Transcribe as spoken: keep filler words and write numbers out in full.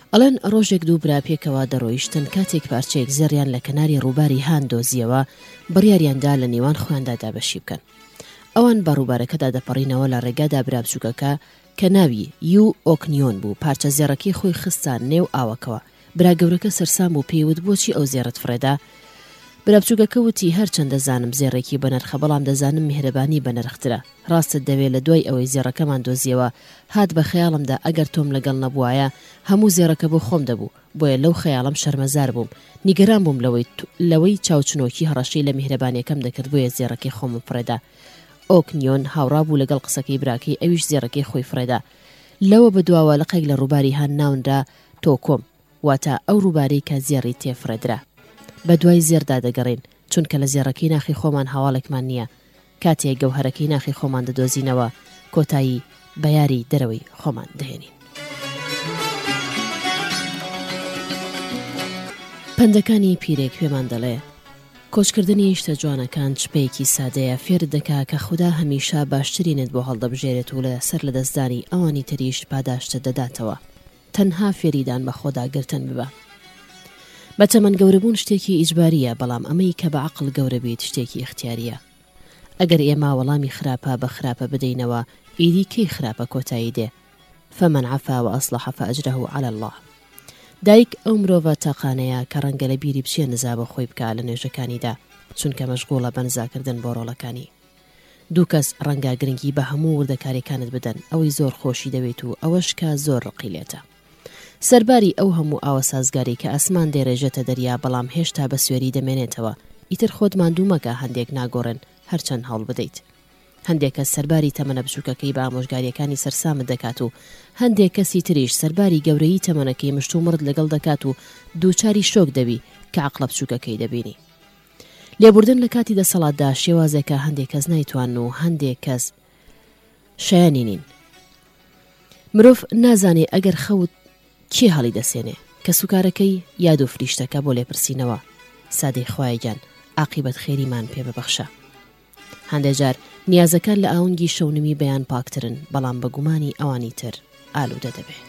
ئەڵێن ڕۆژێک دوو برا پێکەوە دەڕۆیشتن کاتێک پارچەیەک زێڕیان لە کەناری ڕووباری هان دۆزیەوە بڕیاریاندا لە نێوان خۆیاندا دابەشی بکەن. ئەوان بە ڕووبارەکەدا دەپەڕینەوە لە ڕێگادا برا بچووکەکە کە ناوی یو ئۆکنیۆن بوو پارچە زێڕەکەی خۆی خستان نێو ئاوەکەوە. برا گەورەکە سەرسام و پێیوت بۆچی ئەو زێڕت فڕێدا؟ برا بچووکەکە وتی هەرچەند دەزانم زێڕێکی بەنرخە بەڵام دەزانم میهرەبانی بەنرخترە. ڕاستت دەوێت لە دوای ئەوەی زێڕەکەمان دۆزیەوە هات بە خەیاڵمدا ئەگەر تۆم لەگەڵ نەبووایە هەموو زێڕەکە بۆ خۆم دەبوو، بۆیە لەو خەیاڵم شەرمەزار بووم، نیگەران بووم لەوەی لەوەی چاوچنۆکی هەڕەشەی لە میهرەبانیەکەم دەکرد بۆیە زێڕەکەی خۆمم فڕێدا. ئۆکنیۆن هاوڕا بوو لەگەڵ قسەکەی براکەی، ئەویش زێڕەکەی خۆی فڕێدا. لەوە بەدواوە لەقێک لە ڕووباری هان ناونرا تۆکۆم، واتە ئەو ڕووبارەی کە زێڕی تێفڕێدرا. بە دوای زێردا دەگەڕین چونکە لە زێڕەکەی ناخی خۆمان هەواڵێکمان نییە. کاتێک گەوهرەکەی ناخی خۆمان دەدۆزینەوە کۆتایی بە یاری دەرەوەی خۆمان دەهێنین. پەندەکانی پیرێک پێمان دەڵێ کۆچکردنی شتە جوانەکان چپەیەکی سادەیە، فێر دەکا کە خوددا هەمیشە باشترینت بۆ هەڵدەبژێرێت و لە سەر لە دەستدانی ئەوانی تریشت پاداشتە دەداتەوە. تەنها فێریدان بە خۆدا گرتن ببە. بە تەمەن گەورەبوون شتێکی ئیجباریە، بەڵام ئەمەی کە بە عەقڵ گەورە بێت شتێکی اختیاریە. ئەگەر ئێمە وەڵامی خراپە بە خراپە بدەینەوە ئیدی کەی خراپە کۆتایی دێ. فەمەن عەفا وەئەصلەحە فەئەجرەهو عەلە الله. دایک ئەو مرۆڤە تاقانەیە کە ڕەنگە لە بیری بچێ نزا بە خۆی بکە لە نوێژەکانیدا چونکە مەشغوڵە بە نزاکردن بۆ ڕۆڵەکانی. دوو کەس ڕەنگە گرنگی بە هەموو وردەکاریەکانت بدەن، ئەوەی زۆر خۆشی دەوێت و ئەوەش کە زۆر ڕقیلێتە. سەرباری ئەو هەموو ئاوە سازگاری کە ئەسمان دێڕێژێتە دەریا بەڵام هێشتا بە سوێری دەمێنێتەوە، ئیتر خۆت ماندوو مەکە هەندێک ناگۆڕن هەرچەند هەڵ بدەیت. هەندێک کەس سەرباری تەمەنە بچووکەکەی بە ئامۆژگاریەکانی سەرسامت دەکات و هەندێک کەسی تریش سەرباری گەورەی تەمەنەکەی مشت و مرد لەگەڵ دەکات و دووچاری شۆک دەبی کە عەقڵە بچووکەکەی دەبینی. لێبوردن لە کاتی دەسەڵاتدا شێوازێکە هەندێک کەس نایتوان و هەندێک کەس شایانی نین. مرۆڤ نازانێ ئەگەر خەوت کێ هەڵی دەسێنێ کە سوکارەکەی یاد و فریشتەکە بۆ لێپرسینەوە. سادەی خوایەگیان عاقیبەت خێریمان پێ ببەخشە. هەندێک جار نیازەکان لە ئاونگی شەونمی بەیان پاکترن، بەڵام بە گومانی ئەوانی تر ئالوودە دەبێت.